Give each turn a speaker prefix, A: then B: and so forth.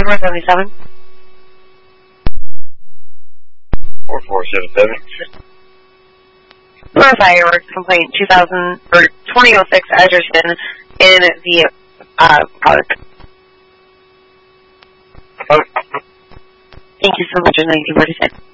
A: 477.
B: 4477.
A: For a fireworks complaint 2006 Edgerton in the park. Thank you so much in 1946.